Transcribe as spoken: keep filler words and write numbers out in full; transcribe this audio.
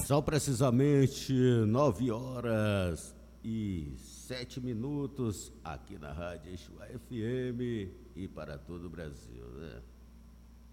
São precisamente nove horas e sete minutos aqui na Rádio Exu F M e para todo o Brasil, né?